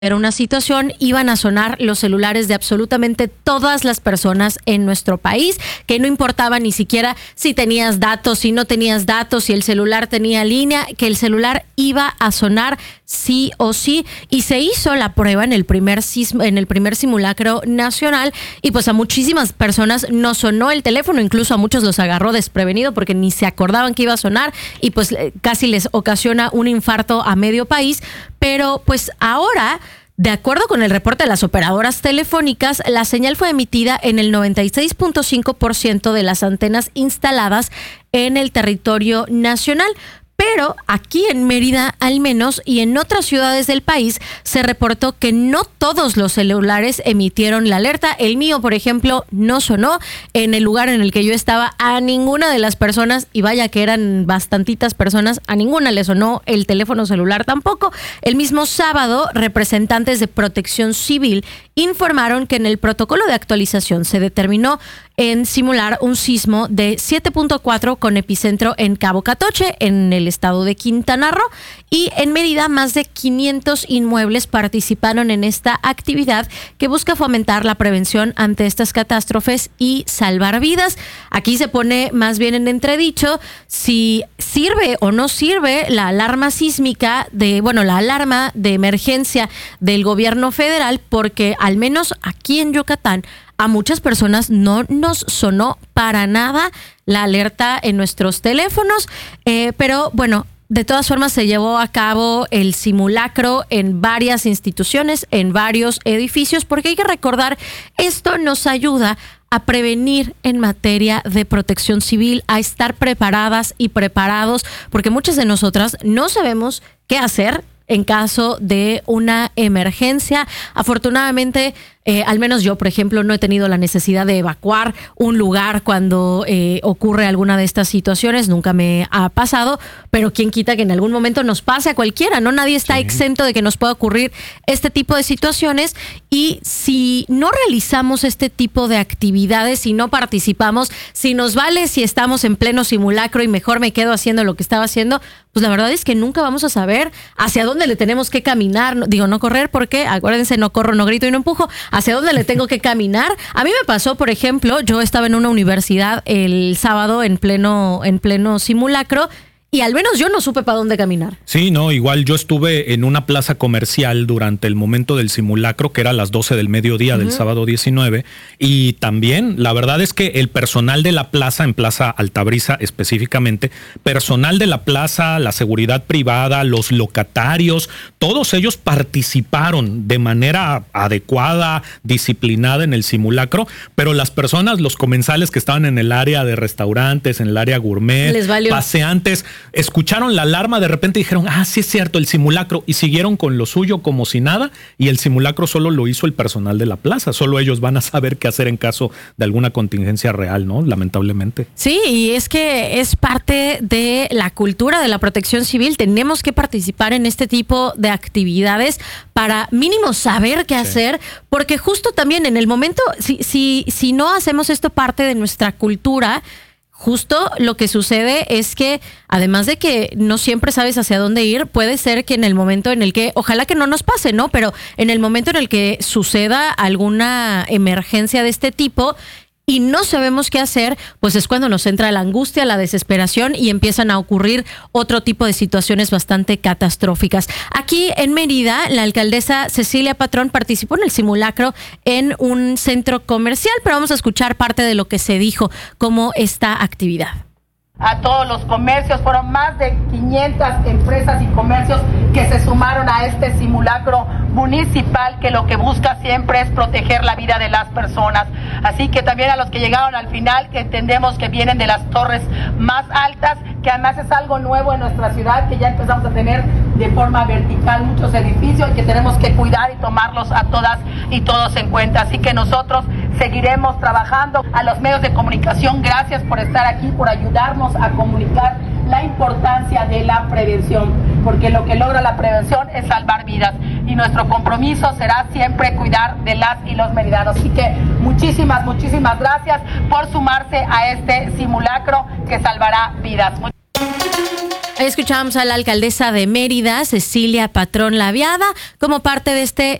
Era una situación, iban a sonar los celulares de absolutamente todas las personas en nuestro país, que no importaba ni siquiera si tenías datos, si no tenías datos, si el celular tenía línea, que el celular iba a sonar sí o sí. Y se hizo la prueba en el primer simulacro nacional, y pues a muchísimas personas no sonó el teléfono, incluso a muchos los agarró desprevenido porque ni se acordaban que iba a sonar, y pues casi les ocasiona un infarto a medio país. Pero pues ahora, de acuerdo con el reporte de las operadoras telefónicas, la señal fue emitida en el 96.5% de las antenas instaladas en el territorio nacional. Pero aquí en Mérida, al menos, y en otras ciudades del país, se reportó que no todos los celulares emitieron la alerta. El mío, por ejemplo, no sonó. En el lugar en el que yo estaba, a ninguna de las personas, y vaya que eran bastantitas personas, a ninguna le sonó el teléfono celular tampoco. El mismo sábado, representantes de Protección Civil informaron que en el protocolo de actualización se determinó en simular un sismo de 7.4 con epicentro en Cabo Catoche, en el estado de Quintana Roo, y en Mérida más de 500 inmuebles participaron en esta actividad que busca fomentar la prevención ante estas catástrofes y salvar vidas. Aquí se pone más bien en entredicho si sirve o no sirve la alarma sísmica la alarma de emergencia del gobierno federal, porque al menos aquí en Yucatán a muchas personas no nos sonó para nada la alerta en nuestros teléfonos, pero bueno, de todas formas se llevó a cabo el simulacro en varias instituciones, en varios edificios, porque hay que recordar, esto nos ayuda a prevenir en materia de protección civil, a estar preparadas y preparados, porque muchas de nosotras no sabemos qué hacer en caso de una emergencia. Afortunadamente, al menos yo, por ejemplo, no he tenido la necesidad de evacuar un lugar cuando ocurre alguna de estas situaciones. Nunca me ha pasado, pero quién quita que en algún momento nos pase a cualquiera, ¿no? Nadie está exento de que nos pueda ocurrir este tipo de situaciones, y si no realizamos este tipo de actividades, si no participamos, si nos vale si estamos en pleno simulacro y mejor me quedo haciendo lo que estaba haciendo, pues la verdad es que nunca vamos a saber hacia dónde le tenemos que caminar. No correr, porque acuérdense, no corro, no grito y no empujo. ¿Hacia dónde le tengo que caminar? A mí me pasó, por ejemplo, yo estaba en una universidad el sábado en pleno simulacro, y al menos yo no supe para dónde caminar. Sí, no, igual yo estuve en una plaza comercial durante el momento del simulacro, que era a las 12 del mediodía del sábado 19, y también la verdad es que el personal de la plaza, en Plaza Altabrisa específicamente, personal de la plaza, la seguridad privada, los locatarios, todos ellos participaron de manera adecuada, disciplinada en el simulacro, pero las personas, los comensales que estaban en el área de restaurantes, en el área gourmet, les valió. Paseantes, escucharon la alarma de repente y dijeron, sí es cierto, el simulacro, y siguieron con lo suyo como si nada, y el simulacro solo lo hizo el personal de la plaza. Solo ellos van a saber qué hacer en caso de alguna contingencia real, ¿no? Lamentablemente. Sí, y es que es parte de la cultura de la protección civil. Tenemos que participar en este tipo de actividades para mínimo saber qué hacer, porque justo también en el momento, si no hacemos esto parte de nuestra cultura, justo lo que sucede es que, además de que no siempre sabes hacia dónde ir, puede ser que en el momento en el que, ojalá que no nos pase, ¿no? Pero en el momento en el que suceda alguna emergencia de este tipo y no sabemos qué hacer, pues es cuando nos entra la angustia, la desesperación, y empiezan a ocurrir otro tipo de situaciones bastante catastróficas. Aquí en Mérida, la alcaldesa Cecilia Patrón participó en el simulacro en un centro comercial, pero vamos a escuchar parte de lo que se dijo como esta actividad. A todos los comercios, fueron más de 500 empresas y comercios que se sumaron a este simulacro municipal, que lo que busca siempre es proteger la vida de las personas. Así que también a los que llegaron al final, que entendemos que vienen de las torres más altas, que además es algo nuevo en nuestra ciudad, que ya empezamos a tener de forma vertical muchos edificios y que tenemos que cuidar y tomarlos a todas y todos en cuenta. Así que nosotros seguiremos trabajando. A los medios de comunicación, gracias por estar aquí, por ayudarnos a comunicar la importancia de la prevención, porque lo que logra la prevención es salvar vidas, y nuestro compromiso será siempre cuidar de las y los meridanos. Así que muchísimas gracias por sumarse a este simulacro que salvará vidas. Ahí escuchábamos a la alcaldesa de Mérida, Cecilia Patrón Laviada, como parte de este